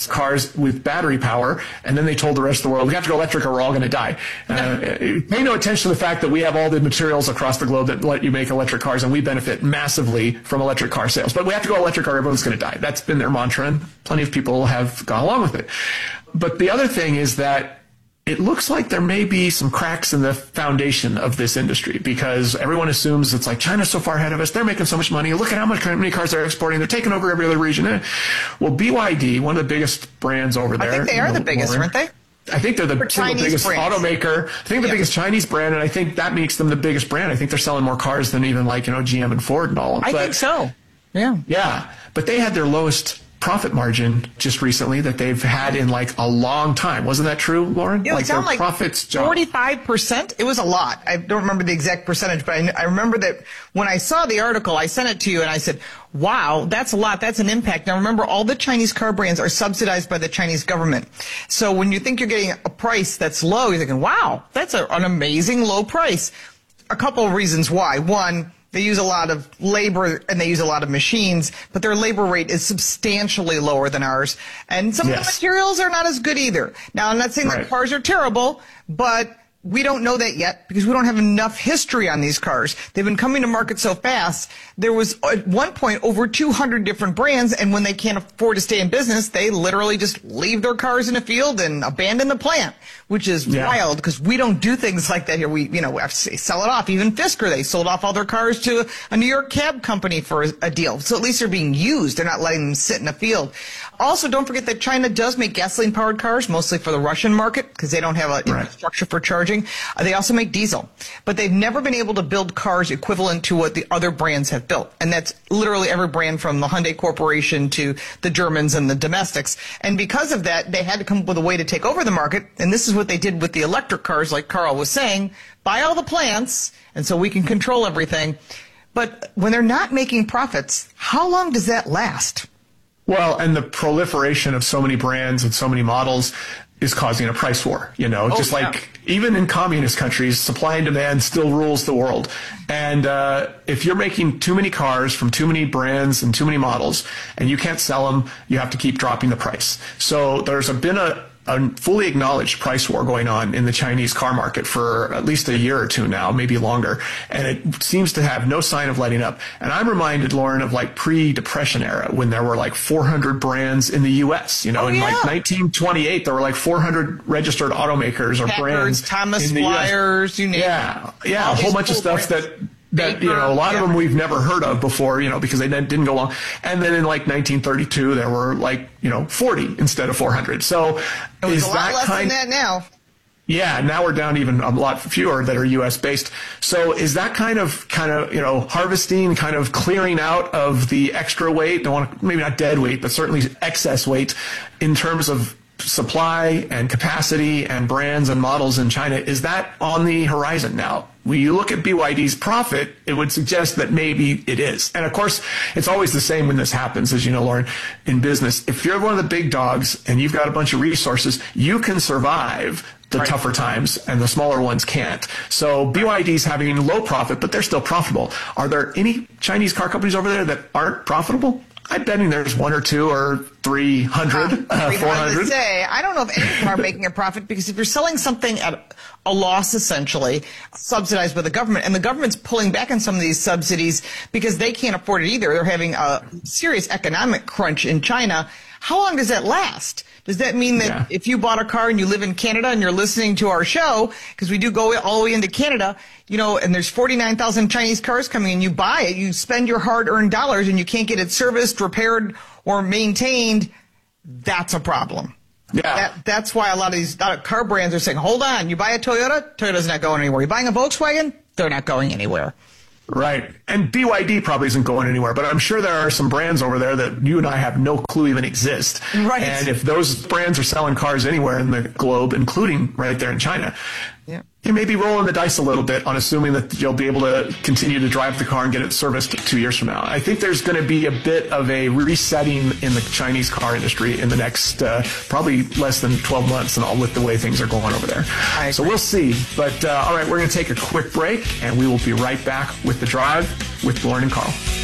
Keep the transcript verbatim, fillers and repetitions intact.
cars with battery power, and then they told the rest of the world, we have to go electric or we're all going to die. Uh, pay no attention to the fact that we have all the materials across the globe that let you make electric cars, and we benefit massively from electric car sales. But we have to go electric or everyone's going to die. That's been their mantra, and plenty of people have gone along with it. But the other thing is that it looks like there may be some cracks in the foundation of this industry, because everyone assumes it's like China's so far ahead of us. They're making so much money. Look at how much how many cars they're exporting. They're taking over every other region. Well, B Y D, one of the biggest brands over there. I think they are the biggest, aren't they? I think they're the For single Chinese biggest brands. automaker. I think the Yeah. biggest Chinese brand, and I think that makes them the biggest brand. I think they're selling more cars than even like, you know, G M and Ford and all. I but, think so. Yeah. Yeah. But they had their lowest profit margin just recently that they've had in like a long time. Wasn't that true, Lauren? Yeah, it like their sounded like profits jumped. forty-five percent. It was a lot. I don't remember the exact percentage, but I, I remember that when I saw the article, I sent it to you and I said, wow, that's a lot. That's an impact. Now, remember, all the Chinese car brands are subsidized by the Chinese government. So when you think you're getting a price that's low, you're thinking, wow, that's a, an amazing low price. A couple of reasons why. One, they use a lot of labor and they use a lot of machines, but their labor rate is substantially lower than ours. And some Yes. of the materials are not as good either. Now, I'm not saying Right. that cars are terrible, but we don't know that yet because we don't have enough history on these cars. They've been coming to market so fast. There was at one point over two hundred different brands, and when they can't afford to stay in business, they literally just leave their cars in the field and abandon the plant, which is Yeah. wild because we don't do things like that here. We, you know, we have to say, sell it off. Even Fisker, they sold off all their cars to a New York cab company for a, a deal. So at least they're being used. They're not letting them sit in a field. Also, don't forget that China does make gasoline-powered cars, mostly for the Russian market because they don't have an Right. infrastructure for charging. Uh, they also make diesel. But they've never been able to build cars equivalent to what the other brands have built. And that's literally every brand from the Hyundai Corporation to the Germans and the domestics. And because of that, they had to come up with a way to take over the market. And this is what they did with the electric cars, like Carl was saying. Buy all the plants, and so we can control everything. But when they're not making profits, how long does that last? Well, and the proliferation of so many brands and so many models is causing a price war, you know, Oh, just yeah. like even in communist countries, supply and demand still rules the world. And uh, if you're making too many cars from too many brands and too many models and you can't sell them, you have to keep dropping the price. So there's a, been a, a fully acknowledged price war going on in the Chinese car market for at least a year or two now, maybe longer. And it seems to have no sign of letting up. And I'm reminded, Lauren, of like pre-depression era when there were like four hundred brands in the U S, you know, Oh, in yeah. like nineteen twenty-eight, there were like four hundred registered automakers or Packard, brands. Thomas in the U S. Flyers, you name Yeah, it. yeah, All a whole these bunch of cool stuff brands. that that you Baker, know a lot yeah. of them we've never heard of before, you know, because they didn't go along. And then in like nineteen thirty-two, there were like you know forty instead of four hundred. So It was is a lot that less kind? than that now. Yeah, now we're down even a lot fewer that are U S based. So is that kind of kind of you know harvesting, kind of clearing out of the extra weight? Don't want to, maybe not dead weight, but certainly excess weight in terms of supply and capacity and brands and models in China. Is that on the horizon now? When you look at B Y D's profit, it would suggest that maybe it is. And of course, it's always the same when this happens, as you know, Lauren, in business. If you're one of the big dogs and you've got a bunch of resources, you can survive the Right. tougher times and the smaller ones can't. So B Y D's having low profit, but they're still profitable. Are there any Chinese car companies over there that aren't profitable? I'm betting there's one or two or three hundred, uh, Pretty four hard to hundred. say. I don't know if any car making a profit because if you're selling something at a loss, essentially subsidized by the government, and the government's pulling back on some of these subsidies because they can't afford it either. They're having a serious economic crunch in China. How long does that last? Does that mean that Yeah. if you bought a car and you live in Canada and you're listening to our show, because we do go all the way into Canada, you know, and there's forty-nine thousand Chinese cars coming and you buy it, you spend your hard-earned dollars and you can't get it serviced, repaired, or maintained, that's a problem. Yeah. That, that's why a lot of these a lot of car brands are saying, hold on, you buy a Toyota, Toyota's not going anywhere. You're buying a Volkswagen, they're not going anywhere. Right. And B Y D probably isn't going anywhere, but I'm sure there are some brands over there that you and I have no clue even exist. Right. And if those brands are selling cars anywhere in the globe, including right there in China, Yeah. you may be rolling the dice a little bit on assuming that you'll be able to continue to drive the car and get it serviced two years from now. I think there's going to be a bit of a resetting in the Chinese car industry in the next uh, probably less than twelve months and all with the way things are going over there. I So agree. we'll see. But uh, all right, we're going to take a quick break and we will be right back with The Drive with Lauren and Carl.